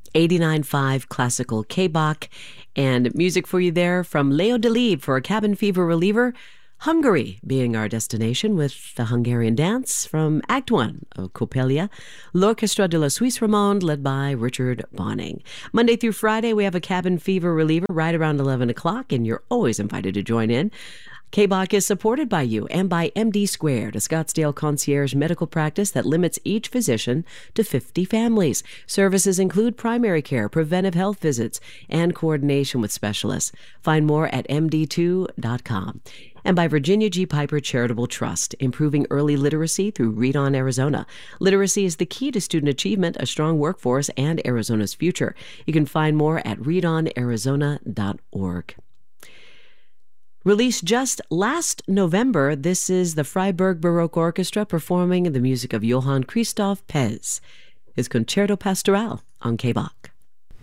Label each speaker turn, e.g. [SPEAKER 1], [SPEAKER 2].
[SPEAKER 1] 89.5 Classical K-Bach, and music for you there from Leo Delibes for a cabin fever reliever. Hungary being our destination with the Hungarian dance from Act 1 of Coppelia, L'Orchestre de la Suisse Romande led by Richard Bonning. Monday through Friday, we have a cabin fever reliever right around 11 o'clock, and you're always invited to join in. K-Bach is supported by you and by MD Squared, a Scottsdale concierge medical practice that limits each physician to 50 families. Services include primary care, preventive health visits, and coordination with specialists. Find more at md2.com. And by Virginia G. Piper Charitable Trust, improving early literacy through Read On Arizona. Literacy is the key to student achievement, a strong workforce, and Arizona's future. You can find more at readonarizona.org. Released just last November, this is the Freiburg Baroque Orchestra performing the music of Johann Christoph Pez, his Concerto Pastoral on K-Bach.